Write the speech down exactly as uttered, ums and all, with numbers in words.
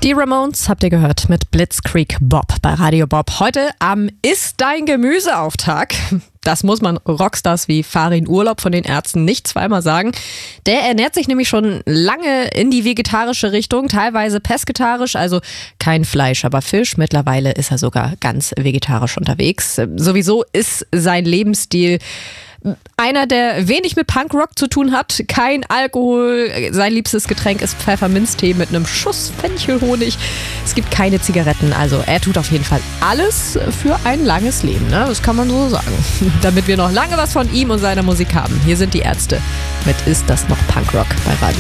Die Ramones habt ihr gehört mit Blitzkrieg Bob bei Radio Bob. Heute am Ist dein Gemüseauftag. Das muss man Rockstars wie Farin Urlaub von den Ärzten nicht zweimal sagen. Der ernährt sich nämlich schon lange in die vegetarische Richtung, teilweise pesketarisch, also kein Fleisch, aber Fisch. Mittlerweile ist er sogar ganz vegetarisch unterwegs. Sowieso ist sein Lebensstil einer, der wenig mit Punkrock zu tun hat. Kein Alkohol. Sein liebstes Getränk ist Pfefferminztee mit einem Schuss Fenchelhonig. Es gibt keine Zigaretten. Also er tut auf jeden Fall alles für ein langes Leben. Ne? Das kann man so sagen. Damit wir noch lange was von ihm und seiner Musik haben. Hier sind die Ärzte mit Ist das noch Punkrock bei Radio